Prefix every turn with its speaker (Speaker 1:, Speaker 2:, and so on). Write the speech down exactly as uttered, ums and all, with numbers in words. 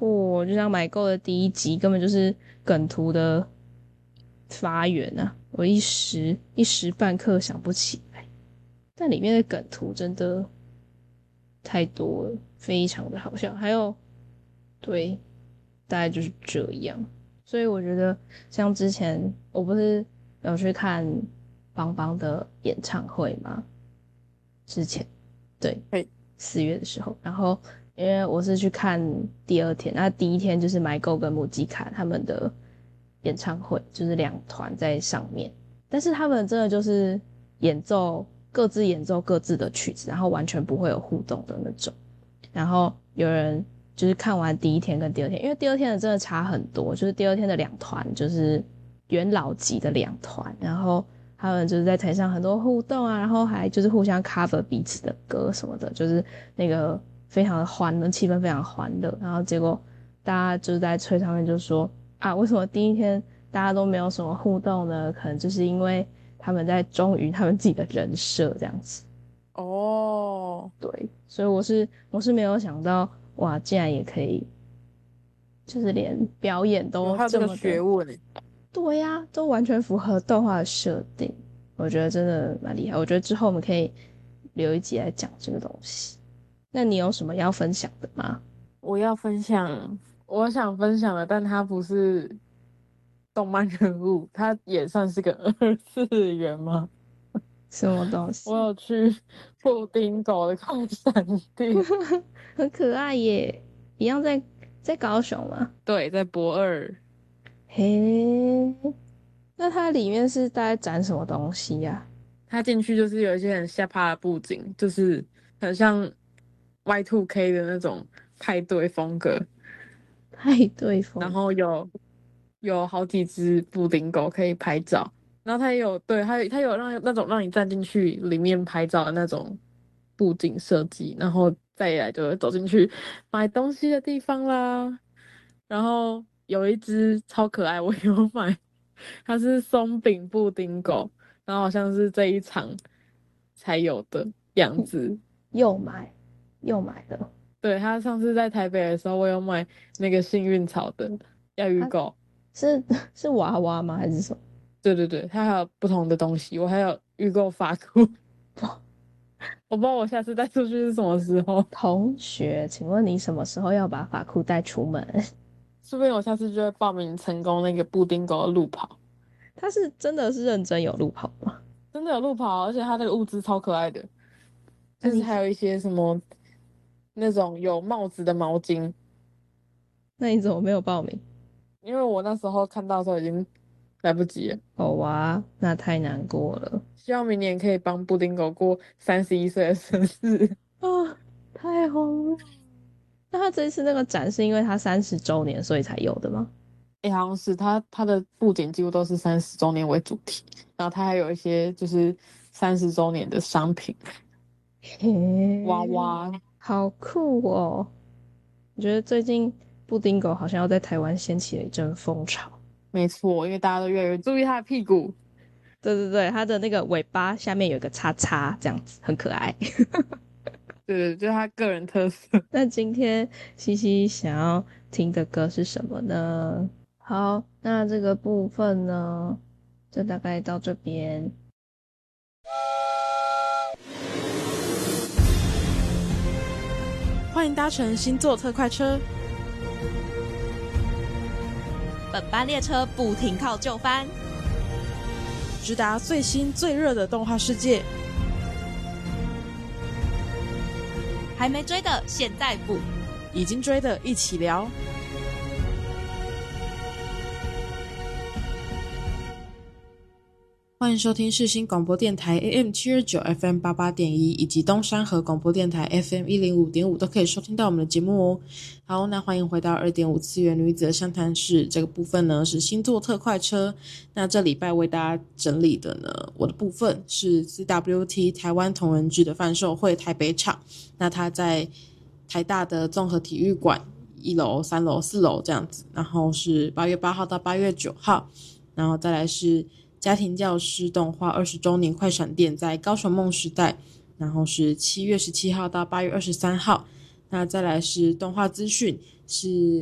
Speaker 1: 错，就像买购的第一集根本就是梗图的发源啊，我一时一时半刻想不起来，但里面的梗图真的太多了，非常的好笑。还有，对，大概就是这样。所以我觉得，像之前我不是有去看邦邦的演唱会吗？之前，对，
Speaker 2: 对，
Speaker 1: 四月的时候，然后因为我是去看第二天，那第一天就是 MyGo 跟母鸡卡他们的演唱会，就是两团在上面，但是他们真的就是演奏各自演奏各自的曲子，然后完全不会有互动的那种。然后有人就是看完第一天跟第二天，因为第二天的真的差很多，就是第二天的两团就是元老级的两团，然后他们就是在台上很多互动啊，然后还就是互相 cover 彼此的歌什么的，就是那个非常的欢乐，气氛非常欢乐。然后结果大家就是在吹上面就说啊，为什么第一天大家都没有什么互动呢？可能就是因为他们在忠于他们自己的人设这样子。
Speaker 2: 哦，
Speaker 1: 对，所以我是我是没有想到，哇，竟然也可以，就是连表演都
Speaker 2: 有还有这个
Speaker 1: 这么的，
Speaker 2: 学问呢。
Speaker 1: 对呀，都完全符合动画的设定，我觉得真的蛮厉害。我觉得之后我们可以留一集来讲这个东西。那你有什么要分享的吗？
Speaker 2: 我要分享，我想分享的，但它不是动漫人物，它也算是个二次元吗？
Speaker 1: 什么东西？
Speaker 2: 我有去布丁狗的快闪店，
Speaker 1: 很可爱耶，一样在在高雄吗？
Speaker 2: 对，在博二。
Speaker 1: 嘿，那它里面是大概展什么东西呀、
Speaker 2: 它进去就是有一些很下趴的布景，就是很像 Y 二 K 的那种派对风格，
Speaker 1: 派对
Speaker 2: 然
Speaker 1: 风格，
Speaker 2: 后有有好几只布丁狗可以拍照，然后它也有对它它有让那种让你站进去里面拍照的那种布景设计，然后再来就会走进去买东西的地方啦。然后有一只超可爱，我有买，它是松饼布丁狗，然后好像是这一场才有的样子。
Speaker 1: 又买又买了。
Speaker 2: 对，它上次在台北的时候，我有买那个幸运草的要预
Speaker 1: 它
Speaker 2: 购。
Speaker 1: 是是娃娃吗？还是什么？
Speaker 2: 对对对，它还有不同的东西，我还有预购发库，我不知道我下次带出去是什么时候，
Speaker 1: 同学，请问你什么时候要把发裤带出门？
Speaker 2: 说不定我下次就会报名成功那个布丁狗的路跑，
Speaker 1: 他是真的是认真有路跑吗？
Speaker 2: 真的有路跑，而且它那个物资超可爱的，就是
Speaker 1: 那你
Speaker 2: 还有一些什么那种有帽子的毛巾，
Speaker 1: 那你怎么没有报名？
Speaker 2: 因为我那时候看到的时候已经来不及了，
Speaker 1: 好哇，那太难过了
Speaker 2: 希望明年可以帮布丁狗过三十一岁的生日。
Speaker 1: 啊！太红了。那他这次那个展是因为他三十周年所以才有的吗？
Speaker 2: 诶，好像是它它的布景几乎都是三十周年为主题，然后它还有一些就是三十周年的商品娃
Speaker 1: 嘿，
Speaker 2: 娃。
Speaker 1: 好酷哦！我觉得最近布丁狗好像要在台湾掀起了一阵风潮。
Speaker 2: 没错，因为大家都越来越注意它的屁股。
Speaker 1: 对对对，它的那个尾巴下面有一个叉叉，这样子很可爱。
Speaker 2: 对对，就是它个人特色。
Speaker 1: 那今天西西想要听的歌是什么呢？好，那这个部分呢，就大概到这边。
Speaker 2: 欢迎搭乘星座特快车，
Speaker 3: 本班列车不停靠就番，
Speaker 2: 直达最新最热的动画世界。
Speaker 3: 还没追的现在补。
Speaker 2: 已经追的一起聊。欢迎收听世新广播电台 A M 七二九 F M 八八点一，以及东山河广播电台 F M 一零五点五都可以收听到我们的节目哦。好，那欢迎回到二点五次元女子的相谈室，这个部分呢是星座特快车。那这礼拜为大家整理的呢，我的部分是 C W T 台湾同人志的贩售会台北场。那它在台大的综合体育馆一楼、三楼、四楼这样子，然后是八月八号到八月九号，然后再来是家庭教师动画二十周年快闪店在高雄梦时代，然后是七月十七号到八月二十三号。那再来是动画资讯是